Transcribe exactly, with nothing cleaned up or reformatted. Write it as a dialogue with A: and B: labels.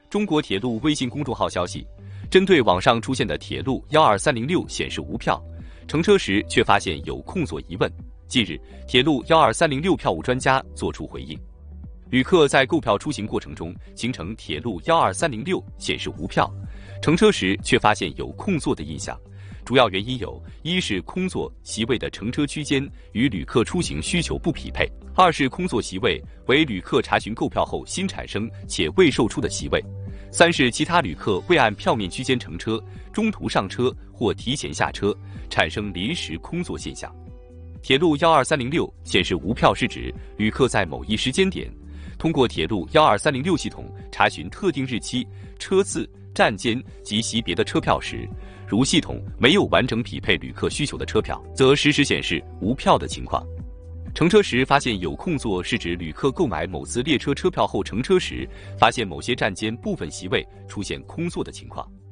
A: 中国铁路微信公众号消息，针对网上出现的铁路一二三零六显示无票，乘车时却发现有空座疑问。近日，铁路一二三零六票务专家作出回应，旅客在购票出行过程中形成铁路一二三零六显示无票，乘车时却发现有空座的印象。主要原因有：一是空座席位的乘车区间与旅客出行需求不匹配；二是空座席位为旅客查询购票后新产生且未售出的席位；三是其他旅客未按票面区间乘车，中途上车或提前下车，产生临时空座现象。铁路一二三零六显示无票是指旅客在某一时间点，通过铁路一二三零六系统查询特定日期、车次、站间及席别的车票时，如系统没有完整匹配旅客需求的车票，则实时显示无票的情况。乘车时发现有空座是指旅客购买某次列车车票后乘车时，发现某些站间部分席位出现空座的情况。